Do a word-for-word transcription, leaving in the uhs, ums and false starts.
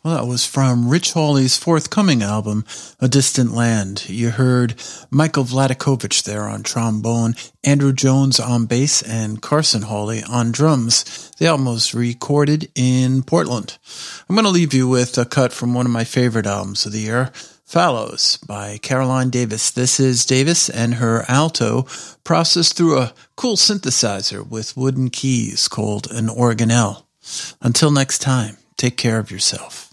Well, that was from Rich Hawley's forthcoming album, A Distant Land. You heard Michael Vladikovich there on trombone, Andrew Jones on bass, and Carson Hawley on drums. The album was recorded in Portland. I'm going to leave you with a cut from one of my favorite albums of the year, Fallows by Caroline Davis. This is Davis and her alto processed through a cool synthesizer with wooden keys called an organelle. Until next time, take care of yourself.